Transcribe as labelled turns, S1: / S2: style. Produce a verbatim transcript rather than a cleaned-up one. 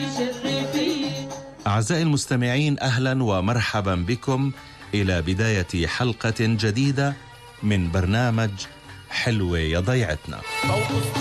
S1: أعزائي المستمعين، أهلا ومرحبا بكم إلى بداية حلقة جديدة من برنامج حلوة يا ضيعتنا.